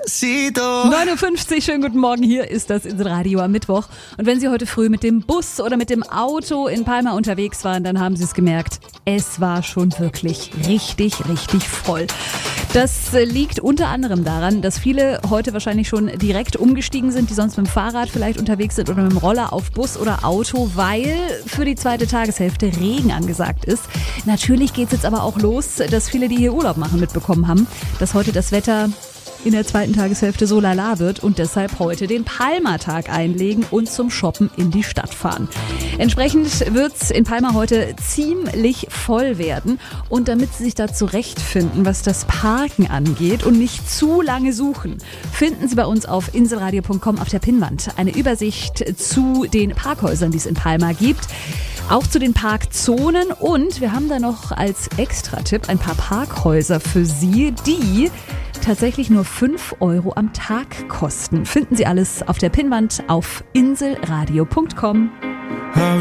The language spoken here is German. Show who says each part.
Speaker 1: 9.50 Uhr, schönen guten Morgen, hier ist das Inselradio am Mittwoch. Und wenn Sie heute früh mit dem Bus oder mit dem Auto in Palma unterwegs waren, dann haben Sie es gemerkt, es war schon wirklich richtig voll. Das liegt unter anderem daran, dass viele heute wahrscheinlich schon direkt umgestiegen sind, die sonst mit dem Fahrrad vielleicht unterwegs sind oder mit dem Roller auf Bus oder Auto, weil für die zweite Tageshälfte Regen angesagt ist. Natürlich geht es jetzt aber auch los, dass viele, die hier Urlaub machen, mitbekommen haben, dass heute das Wetter in der zweiten Tageshälfte so lala wird und deshalb heute den Palma-Tag einlegen und zum Shoppen in die Stadt fahren. Entsprechend wird's in Palma heute ziemlich voll werden und damit Sie sich da zurechtfinden, was das Parken angeht und nicht zu lange suchen, finden Sie bei uns auf inselradio.com auf der Pinnwand eine Übersicht zu den Parkhäusern, die es in Palma gibt. Auch zu den Parkzonen und wir haben da noch als Extra-Tipp ein paar Parkhäuser für Sie, die tatsächlich nur 5 Euro am Tag kosten. Finden Sie alles auf der Pinnwand auf inselradio.com.